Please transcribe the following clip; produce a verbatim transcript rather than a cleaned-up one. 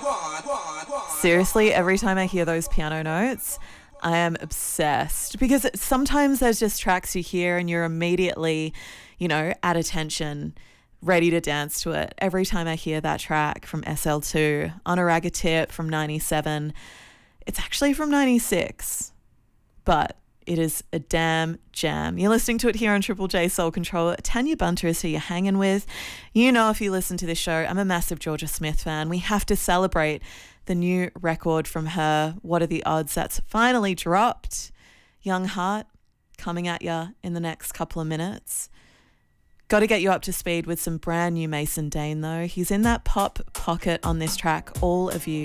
Seriously, every time I hear those piano notes, I am obsessed, because sometimes there's just tracks you hear and you're immediately, you know, at attention, ready to dance to it. Every time I hear that track from S L two, On a Ragga Tip from ninety-seven, it's actually from ninety-six, but it is a damn jam. You're listening to it here on Triple J Soul Control. Tanya Bunter is who you're hanging with. You know, if you listen to this show, I'm a massive Georgia Smith fan. We have to celebrate the new record from her, What Are the Odds, that's finally dropped. Young Heart, coming at ya in the next couple of minutes. Got to get you up to speed with some brand new Mason Dane though. He's in that pop pocket on this track, All of You.